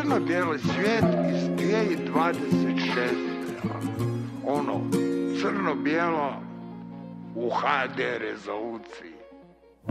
crno-bijeli svijet iz 2026. Ono, crno-bijelo u HD rezoluciji.